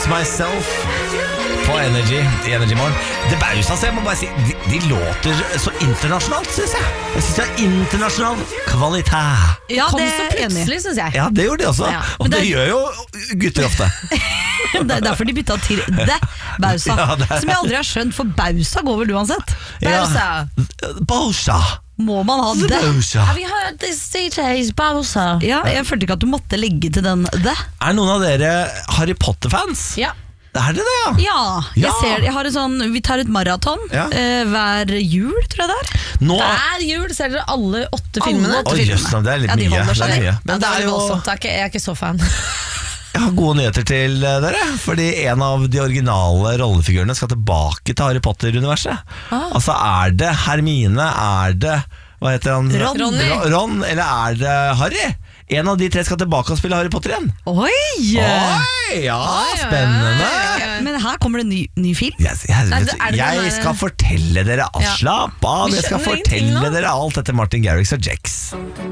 Myself på Energy i Energy Morgen. Det Bausa, jeg må bare si, de låter så internasjonalt, synes jeg. Jeg synes det er internasjonal kvalitet. Ja, Kom det så er jeg enig i. plutselig, synes jeg. Ja, det gjorde de også. Ja. Og det gjør jo gutter ofte. Det er derfor de bytta til The Bausa. Ja, det er- Som jeg aldri har skjønt, for Bausa går vel uansett. Bausa. Bausa. Må man ha The? Bausa. Have you heard this DJ's Bowser? Ja, jeg følte ikke at du måtte legge til den The. Er noen av dere Harry Potter-fans? Ja. Er det det, ja? Ja, Ja. jeg har en sånn, vi tar et maraton Ja. hver jul, tror jeg det er. Nå... Hver jul ser dere alle 8 filmene. Alle 8 Oi, filmene. jøss, det er litt Ja, de mye. holder seg Det er litt. mye. Men Men det er jo... voldsomt, jeg er ikke så fan. Jeg har gode nyheter til dere. Fordi en av de originale rollefigurene skal tilbake til Harry Potter-universet. Altså, er det Hermine? Er det... Hva heter han? Ronny. Ron, eller er det Harry? En av de tre skal tilbake og spille Harry Potter igjen. Oi! Oi, ja, spennende. Men her kommer det en ny film. Jeg Er det den jeg der- skal fortelle dere, Ja. slapp av, Vi jeg skal skjønner ingenting fortelle nå. dere alt etter Martin Garrix og Jex.